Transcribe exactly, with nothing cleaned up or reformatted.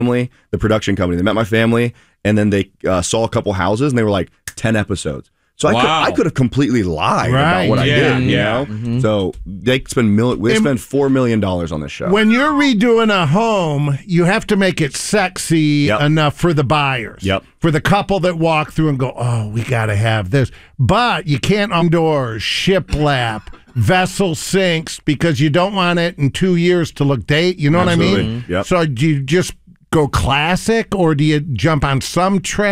family, the production company. They met my family, and then they uh, saw a couple houses, and they were like ten episodes. So I, wow. could, I could have completely lied right. about what yeah, I did, you yeah. know? Mm-hmm. So they spend mil- we spend four million dollars on this show. When you're redoing a home, you have to make it sexy Yep. enough for the buyers. Yep. For the couple that walk through and go, oh, we got to have this. But you can't outdoors, shiplap, vessel sinks, because you don't want it in two years to look date. You know Absolutely. what I mean? Yep. So do you just go classic, or do you jump on some trend?